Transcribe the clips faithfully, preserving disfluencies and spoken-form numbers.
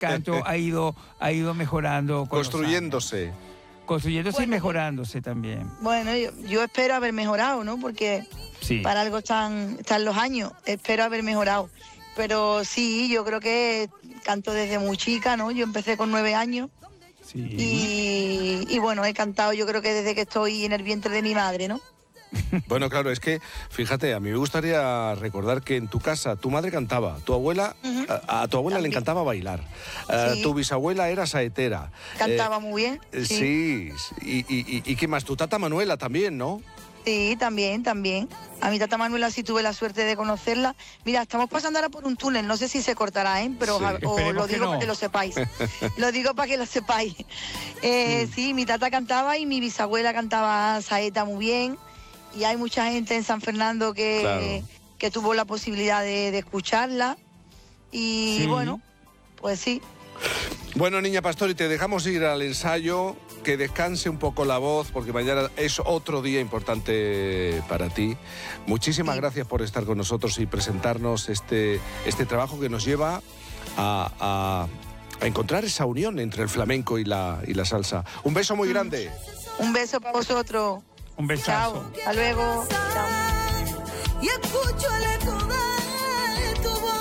canto ha ido, ha ido mejorando. Con Construyéndose. Construyéndose bueno, y mejorándose también. Bueno, yo, yo espero haber mejorado, ¿no? Porque sí. para algo están, están los años. Espero haber mejorado. Pero sí, yo creo que canto desde muy chica, ¿no? Yo empecé con nueve años. Sí. Y, y bueno, he cantado yo creo que desde que estoy en el vientre de mi madre, ¿no? Bueno, claro, es que, fíjate, a mí me gustaría recordar que en tu casa tu madre cantaba, tu abuela, uh-huh. a, a tu abuela También. le encantaba bailar, sí. uh, tu bisabuela era saetera. Cantaba eh, muy bien. Sí, sí. Y, y, y qué más, tu tata Manuela también, ¿no? Sí, también, también. A mi tata Manuela sí tuve la suerte de conocerla. Mira, estamos pasando ahora por un túnel, no sé si se cortará, ¿eh? Pero sí. a, o lo digo no. para que lo sepáis. Lo digo para que lo sepáis. Eh, mm. Sí, mi tata cantaba y mi bisabuela cantaba saeta muy bien. Y hay mucha gente en San Fernando que, claro. que tuvo la posibilidad de, de escucharla. Y sí. bueno, pues sí. Bueno, niña Pastori, te dejamos ir al ensayo, que descanse un poco la voz, porque mañana es otro día importante para ti. Muchísimas sí. gracias por estar con nosotros y presentarnos este, este trabajo que nos lleva a, a, a encontrar esa unión entre el flamenco y la, y la salsa. Un beso muy grande. Un beso para vosotros. Un besazo. Chao. Hasta luego. Chao. Y escucho el eco de tu voz.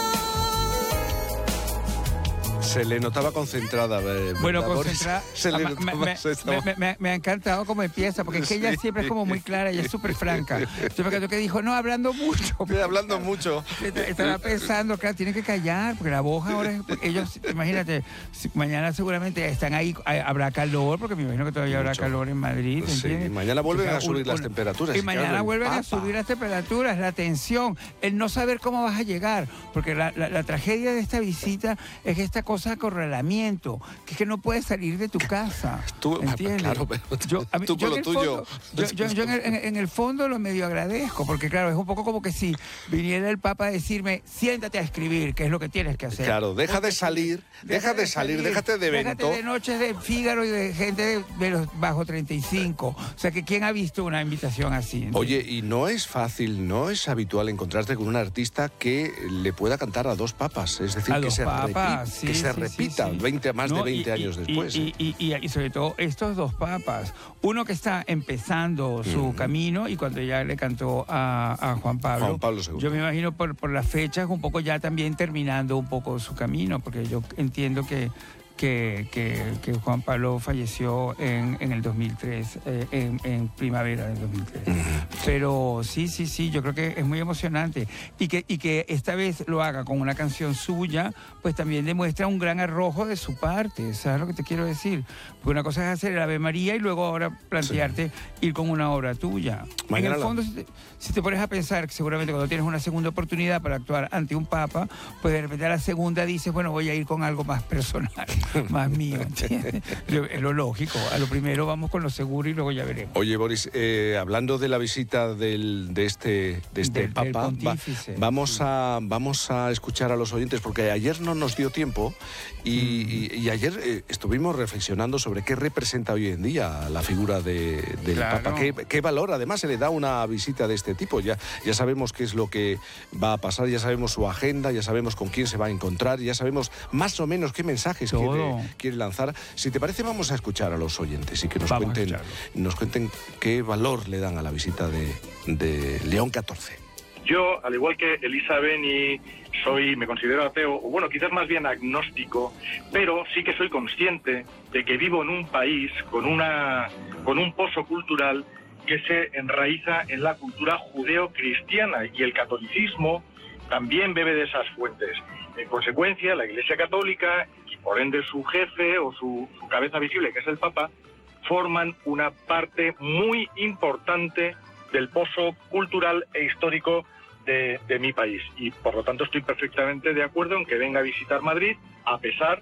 Se le notaba concentrada. Eh, bueno, concentrada. Se le me, me, me, me, me ha encantado cómo empieza, porque es que ella sí. siempre es como muy clara, ella es súper franca. Yo me quedo que dijo, no, hablando mucho. Sí, hablando mucho. Estaba pensando, claro, tiene que callar, porque la voz ahora es... Ellos, imagínate, mañana seguramente están ahí, habrá calor, porque me imagino que todavía mucho. habrá calor en Madrid, sí, ¿entiendes? mañana vuelven o sea, a subir un, las un, temperaturas. Y mañana claro, vuelven papa. a subir las temperaturas, la tensión, el no saber cómo vas a llegar, porque la, la, la tragedia de esta visita es que esta cosa de acorralamiento, que es que no puedes salir de tu casa. Tú, ¿entiendes? Claro, pero yo, a mí, tú yo con lo tuyo. Fondo, yo, yo, yo en, el, en, en el fondo lo medio agradezco, porque claro, es un poco como que si viniera el Papa a decirme, siéntate a escribir, que es lo que tienes que hacer. Claro, deja de salir, deja, deja de salir, salir, déjate de evento. Déjate de noches de Fígaro y de gente de, de los bajo treinta y cinco. O sea, que ¿quién ha visto una invitación así? ¿entiendes? Oye, y no es fácil, no es habitual encontrarte con un artista que le pueda cantar a dos papas, es decir, a que, dos se papas, repi- sí, que se sí, repita sí, sí. veinte, más no, de veinte y, años y, después. Y, y, y, y sobre todo estos dos papas, uno que está empezando su mm. camino y cuando ya le cantó a, a Juan Pablo, Juan Pablo segundo. Yo me imagino por, por las fechas un poco ya también terminando un poco su camino, porque yo entiendo que Que, que, que Juan Pablo falleció en, en el dos mil tres, eh, en, en primavera del dos mil tres. Uh-huh. Pero sí, sí, sí, yo creo que es muy emocionante. Y que, y que esta vez lo haga con una canción suya, pues también demuestra un gran arrojo de su parte, ¿sabes lo que te quiero decir? Porque una cosa es hacer el Ave María y luego ahora plantearte sí. ir con una obra tuya. Mañana en el fondo, la... si, te, si te pones a pensar que seguramente cuando tienes una segunda oportunidad para actuar ante un papa, pues de repente a la segunda dices, bueno, voy a ir con algo más personal. Más mío, ¿entiendes? Es lo lógico. A lo primero vamos con lo seguro y luego ya veremos. Oye, Boris, eh, hablando de la visita del, de este, de este del, Papa, del va, vamos, sí. a, vamos a escuchar a los oyentes, porque ayer no nos dio tiempo y, mm. y, y ayer eh, estuvimos reflexionando sobre qué representa hoy en día la figura de, del claro. Papa. ¿Qué, ¿Qué valor además se le da a una visita de este tipo? Ya, ya sabemos qué es lo que va a pasar, ya sabemos su agenda, ya sabemos con quién se va a encontrar, ya sabemos más o menos qué mensajes quiere, quiere lanzar. Si te parece, vamos a escuchar a los oyentes y que nos cuenten, nos cuenten qué valor le dan a la visita de, de León catorce. Yo, al igual que Elisa Beni, soy, me considero ateo, o bueno, quizás más bien agnóstico, pero sí que soy consciente de que vivo en un país con una con un pozo cultural que se enraiza en la cultura judeo-cristiana, y el catolicismo también bebe de esas fuentes. En consecuencia, la Iglesia Católica, y por ende su jefe o su, su cabeza visible, que es el Papa, forman una parte muy importante del pozo cultural e histórico de, de mi país. Y por lo tanto estoy perfectamente de acuerdo en que venga a visitar Madrid, a pesar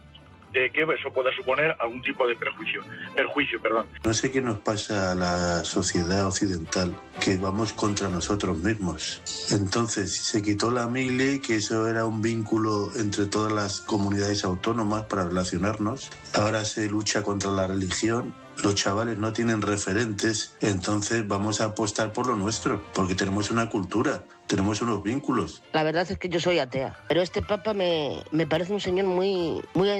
de que eso pueda suponer algún tipo de perjuicio. perjuicio perdón. No sé qué nos pasa a la sociedad occidental, que vamos contra nosotros mismos. Entonces, se quitó la mili, que eso era un vínculo entre todas las comunidades autónomas para relacionarnos. Ahora se lucha contra la religión. Los chavales no tienen referentes, entonces vamos a apostar por lo nuestro, porque tenemos una cultura, tenemos unos vínculos. La verdad es que yo soy atea, pero este papa me, me parece un señor muy, muy